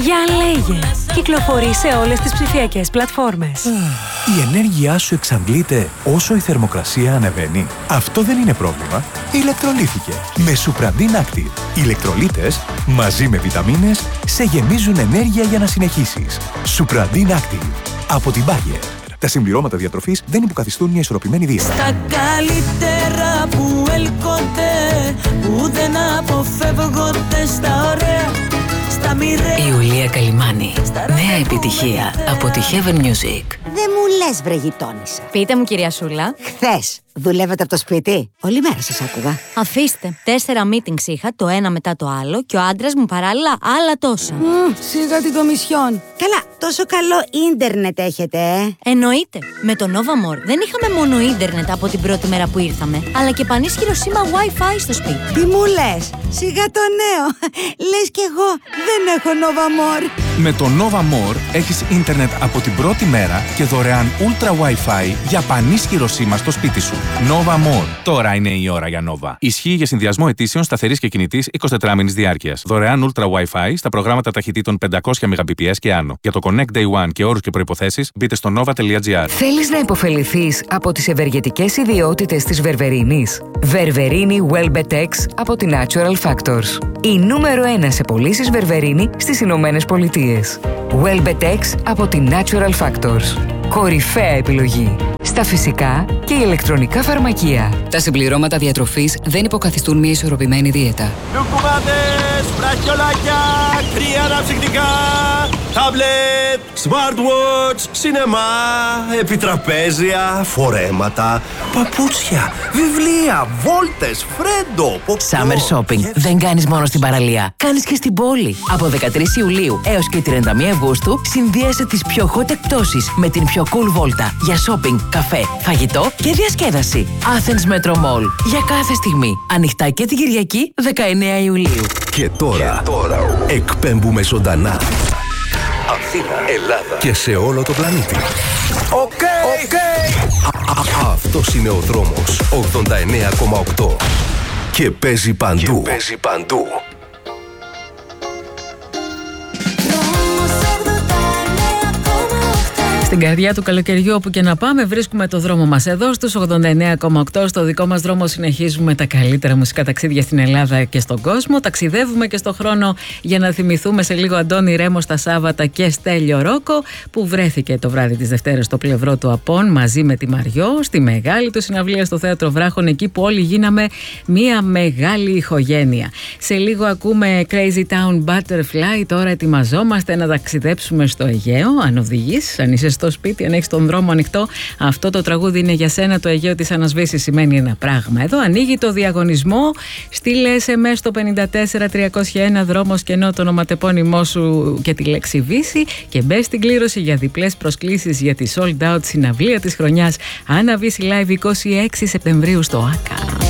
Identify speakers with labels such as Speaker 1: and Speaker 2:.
Speaker 1: Για λέγε. Κυκλοφορεί σε όλες τις ψηφιακές πλατφόρμες.
Speaker 2: Η ενέργειά σου εξαντλείται όσο η θερμοκρασία ανεβαίνει. Αυτό δεν είναι πρόβλημα. Ηλεκτρολύθηκε. Με Supradin Active. Οι ηλεκτρολίτες μαζί με βιταμίνες σε γεμίζουν ενέργεια για να συνεχίσεις. Supradin Active. Από την Bayer. Τα συμπληρώματα διατροφής δεν υποκαθιστούν μια ισορροπημένη δίαιτα.
Speaker 3: Στα καλύτερα που έλκονται, που δεν αποφεύγονται, στα ωραία, στα μοιραία.
Speaker 4: Ιουλία Καλιμάνη. Νέα επιτυχία από τη Heaven Music.
Speaker 5: Δεν μου λες, βρε γειτόνισσα.
Speaker 6: Πείτε μου, κυρία Σούλα.
Speaker 5: Χθες δουλεύατε από το σπίτι? Όλη μέρα σας άκουγα.
Speaker 6: Αφήστε. 4 meetings είχα, το ένα μετά το άλλο, και ο άντρας μου παράλληλα άλλα τόσα.
Speaker 5: Σιγά την Κομισιόν. Καλά, τόσο καλό ίντερνετ έχετε,
Speaker 6: Εννοείται. Με το Nova More δεν είχαμε μόνο ίντερνετ από την πρώτη μέρα που ήρθαμε, αλλά και πανίσχυρο σήμα Wi-Fi στο σπίτι.
Speaker 5: Τι μου λες? Σιγά το νέο. Λες κι εγώ δεν έχω Nova More.
Speaker 7: Με το Nova More έχεις ίντερνετ από την πρώτη μέρα και δωρεάν Ultra Wi-Fi για πανίσχυρο σήμα στο σπίτι σου. Nova More. Τώρα είναι η ώρα για Nova. Ισχύει για συνδυασμό αιτήσεων σταθερής και κινητής 24 μήνης διάρκειας. Δωρεάν Ultra Wi-Fi στα προγράμματα ταχυτήτων 500 Mbps και άνω. Για το Connect Day One και όρους και προϋποθέσεις μπείτε στο nova.gr.
Speaker 4: Θέλεις να υποφεληθείς από τις ευεργετικές ιδιότητες της βερβερίνης? Βερβερίνη Welbetex από τη Natural Factors. Η νούμερο 1 σε πωλήσεις βερβερίνη στις Ηνωμένες Πολιτείες. Welbetex από τη Natural Factors. Κορυφαία επιλογή στα φυσικά και ηλεκτρονικά φαρμακεία. Τα συμπληρώματα διατροφής δεν υποκαθιστούν μια ισορροπημένη δίαιτα.
Speaker 8: Λουκουμάδες, βραχιολάκια, κρύα αναψυκτικά, τάμπλετ, smartwatch, σινεμά, επιτραπέζια, φορέματα, παπούτσια, βιβλία, βόλτες, φρέντο,
Speaker 4: Summer Shopping δεν κάνεις μόνο στην παραλία, κάνεις και στην πόλη. Από 13 Ιουλίου έως και 31 Αυγούστου συνδύασε τις πιο hot εκπτώσεις με την πιο cool βόλτα για shopping, καφέ, φαγητό και διασκέδαση. Athens Metro Mall. Για κάθε στιγμή. Ανοιχτά και την Κυριακή 19 Ιουλίου.
Speaker 9: Και τώρα εκπέμπουμε ζωντανά. Αθήνα, Ελλάδα και σε όλο το πλανήτη.
Speaker 8: Οκ.
Speaker 9: Αυτός είναι ο δρόμος 89,8 και παίζει παντού.
Speaker 10: Στην καρδιά του καλοκαιριού, όπου και να πάμε, βρίσκουμε το δρόμο μας εδώ στους 89,8. Στο δικό μας δρόμο συνεχίζουμε τα καλύτερα μουσικά ταξίδια στην Ελλάδα και στον κόσμο. Ταξιδεύουμε και στο χρόνο για να θυμηθούμε σε λίγο Αντώνη Ρέμο στα Σάββατα και Στέλιο Ρόκο, που βρέθηκε το βράδυ της Δευτέρας στο πλευρό του Απών μαζί με τη Μαριό στη μεγάλη του συναυλία στο Θέατρο Βράχων, εκεί που όλοι γίναμε μία μεγάλη ηχογένεια. Σε λίγο ακούμε Crazy Town Butterfly. Τώρα ετοιμαζόμαστε να ταξιδέψουμε στο Αιγαίο. Αν οδηγείς, αν είσαι στο σπίτι, αν έχεις τον δρόμο ανοιχτό, αυτό το τραγούδι είναι για σένα. Το Αιγαίο της Ανασβήσης σημαίνει ένα πράγμα. Εδώ ανοίγει το διαγωνισμό. Στείλε SMS στο 54301 δρόμος και ενώ το ονοματεπώνυμό σου και τη λέξη Βύση και μπες στην κλήρωση για διπλές προσκλήσεις για τη sold out συναυλία της χρονιάς Άννα Βύση Live 26 Σεπτεμβρίου στο ΆΚΑ.